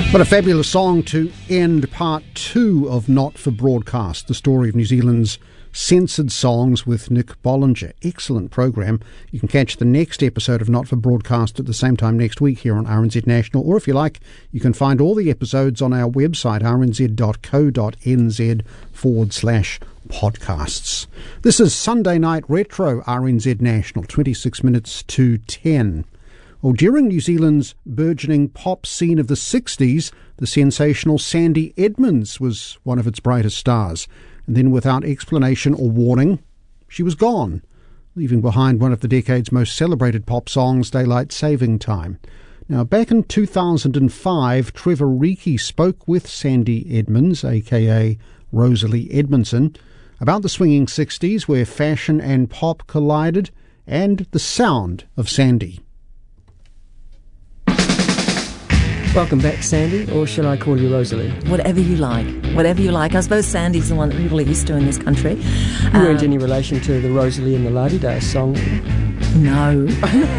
What a fabulous song to end part 2 of Not for Broadcast, the story of New Zealand's censored songs with Nick Bollinger. Excellent program. You can catch the next episode of Not for Broadcast at the same time next week here on RNZ National, or if you like, you can find all the episodes on our website, rnz.co.nz/podcasts. This is Sunday Night Retro, RNZ National, 26 minutes to 10. Well, during New Zealand's burgeoning pop scene of the 60s, the sensational Sandy Edmonds was one of its brightest stars. And then, without explanation or warning, she was gone, leaving behind one of the decade's most celebrated pop songs, Daylight Saving Time. Now, back in 2005, Trevor Reekie spoke with Sandy Edmonds, a.k.a. Rosalie Edmondson, about the swinging 60s where fashion and pop collided, and the sound of Sandy. Welcome back, Sandy, or shall I call you Rosalie? Whatever you like. Whatever you like. I suppose Sandy's the one that people are used to in this country. You weren't any relation to the Rosalie and the La-Di-Da song? No.